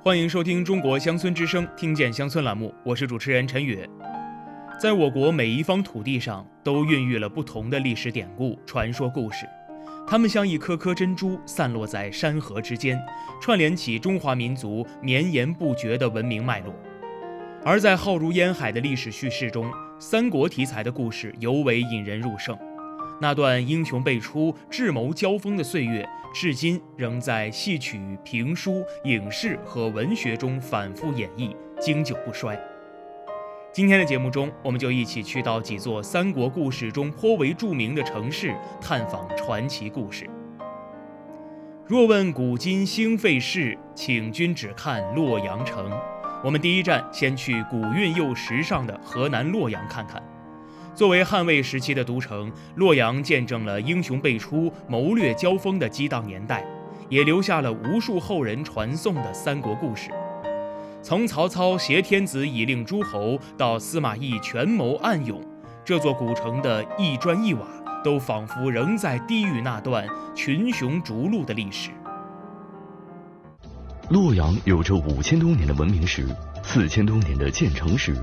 欢迎收听中国乡村之声，听见乡村栏目，我是主持人陈宇。在我国每一方土地上，都孕育了不同的历史典故、传说故事，它们像一颗颗珍珠，散落在山河之间，串联起中华民族绵延不绝的文明脉络。而在浩如烟海的历史叙事中，三国题材的故事尤为引人入胜。那段英雄辈出、智谋交锋的岁月，至今仍在戏曲、评书、影视和文学中反复演绎，经久不衰。今天的节目中，我们就一起去到几座三国故事中颇为著名的城市，探访传奇故事。若问古今兴废事，请君只看洛阳城。我们第一站先去古韵又时尚的河南洛阳看看。作为汉魏时期的都城，洛阳见证了英雄辈出、谋略交锋的激荡年代，也留下了无数后人传颂的三国故事。从曹操挟天子以令诸侯，到司马懿权谋暗勇，这座古城的一砖一瓦都仿佛仍在低语那段群雄逐鹿的历史。 洛阳有着5000多年的文明史，4000多年的建城史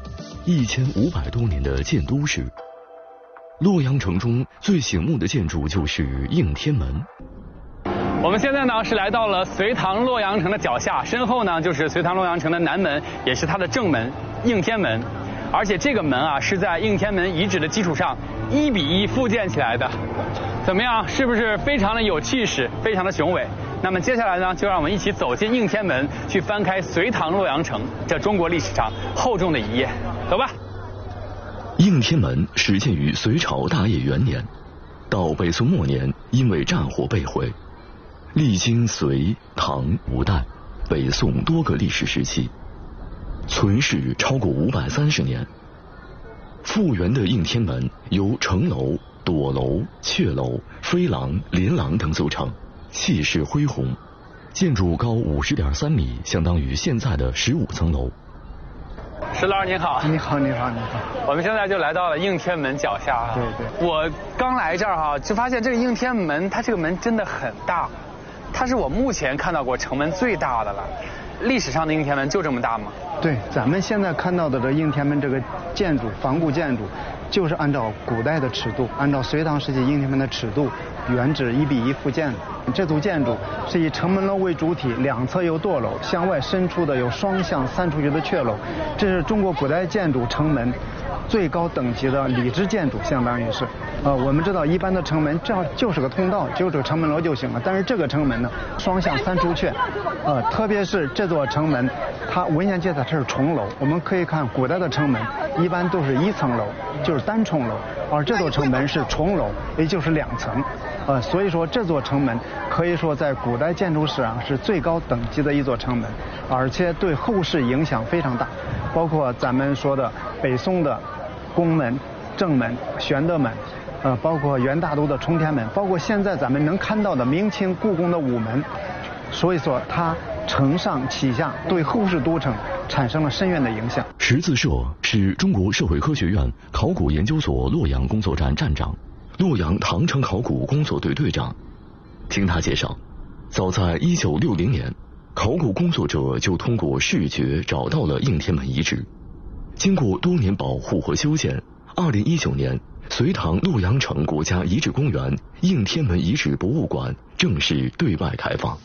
，1500多年的建都史。洛阳城中最醒目的建筑就是应天门。 我们现在呢是来到了隋唐洛阳城的脚下，身后呢就是隋唐洛阳城的南门，也是它的正门应天门。而且这个门啊是在应天门遗址的基础上1比1复建起来的。怎么样，是不是非常的有气势，非常的雄伟？那么接下来呢，就让我们一起走进应天门，去翻开隋唐洛阳城这中国历史上厚重的一页。走吧。 应天门始建于隋朝大业元年，到北宋末年因为战火被毁，历经隋、唐、五代、北宋多个历史时期，存世超过530年。复原的应天门由城楼、垛楼、阙楼、飞廊、连廊等组成，气势恢宏，建筑高50.3米，相当于现在的15层楼。 石老师您好。 你好，你好，你好。 我们现在就来到了应天门脚下啊。 对对。 我刚来这儿哈，就发现这个应天门，它这个门真的很大，它是我目前看到过城门最大的了。历史上的应天门就这么大吗？ 对，咱们现在看到的这应天门这个建筑，仿古建筑，就是按照古代的尺度，按照隋唐时期应天门的尺度，原址1比1复建的。这组建筑是以城门楼为主体，两侧有垛楼，向外伸出的有双向散出去的阙楼。这是中国古代建筑城门最高等级的礼制建筑，相当于是。我们知道一般的城门这样就是个通道，就是个城门楼就行了。但是这个城门呢，双向三出阙，特别是这座城门，它文献记载它是重楼。我们可以看古代的城门一般都是1层楼，就是单重楼，而这座城门是重楼，也就是2层。所以说这座城门可以说在古代建筑史上是最高等级的一座城门，而且对后世影响非常大，包括咱们说的北宋的宫门、正门、玄德门，包括元大都的冲天门，包括现在咱们能看到的明清故宫的午门。所以说它承上启下，对后世都城产生了深远的影响。 石自社是中国社会科学院考古研究所洛阳工作站站长，洛阳唐城考古工作队队长。听他介绍，早在1960年，考古工作者就通过视觉找到了应天门遗址。经过多年保护和修建，2019年，隋唐洛阳城国家遗址公园应天门遗址博物馆正式对外开放。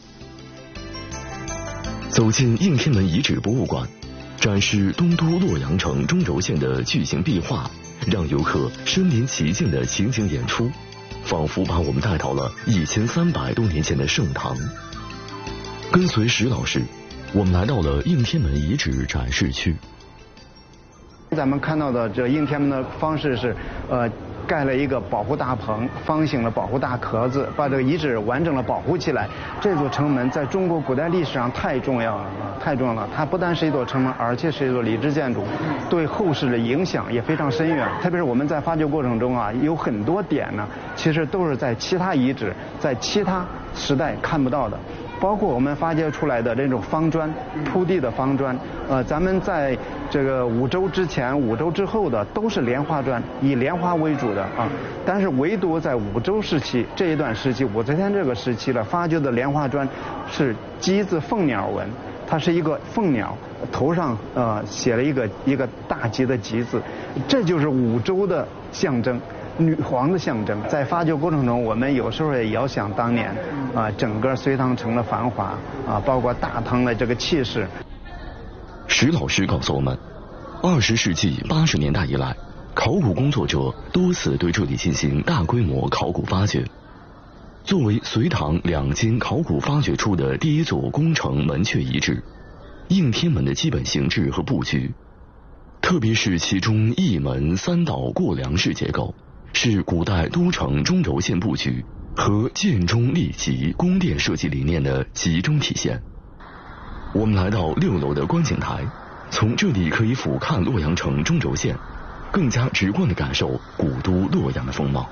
走进应天门遗址博物馆，展示东都洛阳城中轴线的巨型壁画，让游客身临其境的情景演出，仿佛把我们带到了1300多年前的盛唐。跟随石老师，我们来到了应天门遗址展示区。 咱们看到的这应天门的方式是，盖了一个保护大棚，方形的保护大壳子，把这个遗址完整的保护起来。这座城门在中国古代历史上太重要了，太重要了。它不但是一座城门，而且是一座礼制建筑，对后世的影响也非常深远。特别是我们在发掘过程中啊，有很多点呢，其实都是在其他遗址、在其他时代看不到的。 包括我们发掘出来的这种方砖，铺地的方砖，咱们在这个五周之前、五周之后的都是莲花砖，以莲花为主的啊。但是唯独在五周时期这一段时期，武则天这个时期了发掘的莲花砖是鸡字凤鸟纹，它是一个凤鸟，头上写了一个大吉的吉字，这就是五周的象征。女皇的象征，在发掘过程中，我们有时候也遥想当年，整个隋唐城的繁华，包括大唐的这个气势。 石老师告诉我们，20世纪80年代以来，考古工作者多次对这里进行大规模考古发掘。作为隋唐2间考古发掘出的第一座宫城门阙遗址，应天门的基本形制和布局，特别是其中一门3道过梁式结构，是古代都城中轴线布局和建中立级宫殿设计理念的集中体现。我们来到6楼的观景台，从这里可以俯瞰洛阳城中轴线，更加直观地感受古都洛阳的风貌。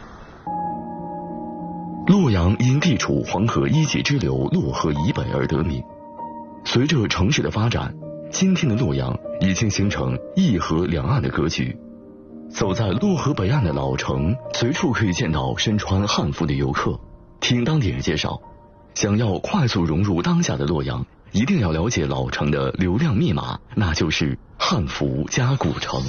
洛阳因地处黄河1级支流洛河以北而得名。随着城市的发展，今天的洛阳已经形成一河两岸的格局。走在洛河北岸的老城，随处可以见到身穿汉服的游客。听当地人介绍，想要快速融入当下的洛阳，一定要了解老城的流量密码，那就是汉服加古城。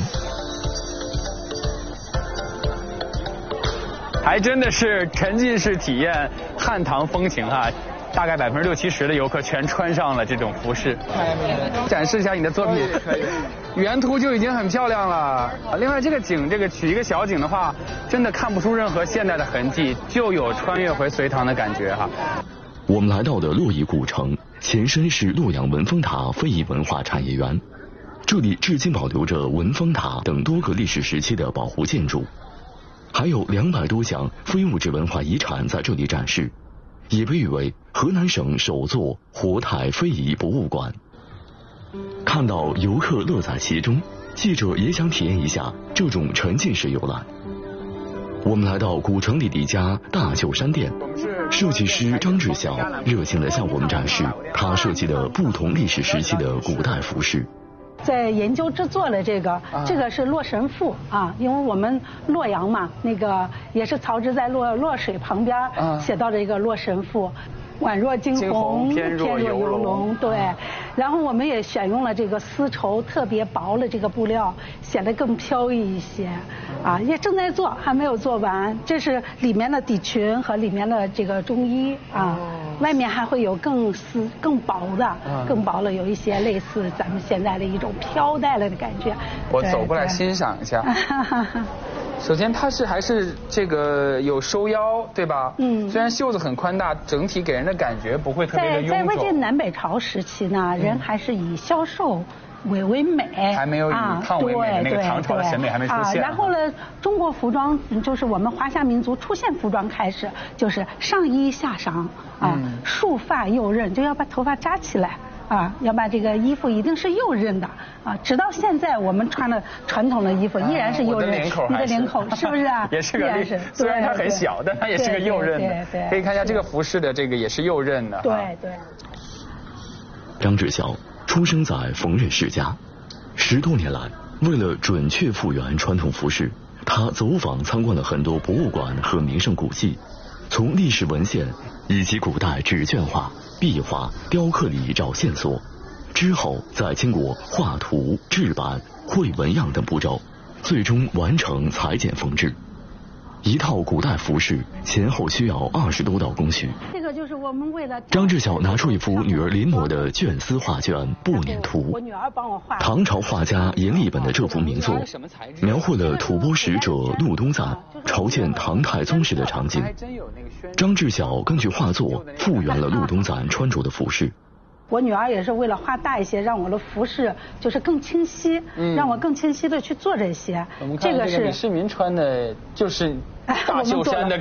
还真的是沉浸式体验汉唐风情啊！大概60%-70%的游客全穿上了这种服饰。展示一下你的作品，原图就已经很漂亮了。另外这个景，取一个小景的话，真的看不出任何现代的痕迹，就有穿越回隋唐的感觉哈。 我们来到的洛邑古城，前身是洛阳文峰塔非遗文化产业园，这里至今保留着文峰塔等多个历史时期的保护建筑，还有200多项非物质文化遗产在这里展示，也被誉为河南省首座活态非遗博物馆。看到游客乐在其中，记者也想体验一下这种沉浸式游览。我们来到古城里的一家大旧山店，设计师张志晓热情地向我们展示他设计的不同历史时期的古代服饰。 在研究制作了这个是洛神赋啊，因为我们洛阳嘛，那个也是曹植在洛水旁边写到的一个洛神赋。宛若惊鸿，偏若游龙。对，然后我们也选用了这个丝绸特别薄的这个布料，显得更飘逸一些。啊，也正在做，还没有做完。这是里面的底裙和里面的这个中衣啊，外面还会有更薄的，有一些类似咱们现在的一种飘带了的感觉。 我走过来欣赏一下。首先它还是这个有收腰，对吧？虽然袖子很宽大，整体给人的感觉不会特别的臃肿。 在魏晋南北朝时期呢，人还是以消瘦为美， 还没有以胖为美的那个唐朝的审美还没出现。 然后呢，中国服装就是我们华夏民族出现服装开始，就是上衣下裳啊，束发右衽，就要把头发扎起来。啊，要把这个衣服一定是右衽的啊！直到现在，我们穿的传统的衣服依然是右衽。你的领口是不是啊？ 也是个领，虽然它很小，但它也是个右衽的。对，可以看一下这个服饰的这个也是右衽的。 对。 张志晓出生在缝纫世家，10多年来，为了准确复原传统服饰，他走访参观了很多博物馆和名胜古迹，从历史文献以及古代纸卷画、壁画、雕刻里找线索，之后再经过画图、制版、绘纹样等步骤，最终完成裁剪缝制。一套古代服饰前后需要20多道工序。 这个就是我们为了张志晓拿出一幅女儿临摹的绢丝画卷《步辇图》。 我女儿帮我画。 唐朝画家阎立本的这幅名作，描绘了吐蕃使者陆东赞朝见唐太宗时的场景。张志晓根据画作复原了陆东赞穿着的服饰。 我女儿也是为了画大一些，让我的服饰就是更清晰，让我更清晰的去做这些。 这个是李世民穿的，就是大袖衫的